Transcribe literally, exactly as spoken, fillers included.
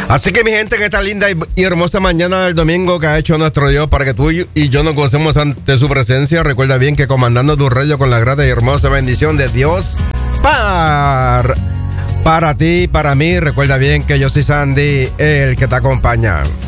Así que mi gente, en esta linda y hermosa mañana del domingo que ha hecho nuestro Dios para que tú y yo nos gocemos ante su presencia, recuerda bien que comandando tu radio con la grata y hermosa bendición de Dios para, para ti, para mí, recuerda bien que yo soy Sandy, el que te acompaña.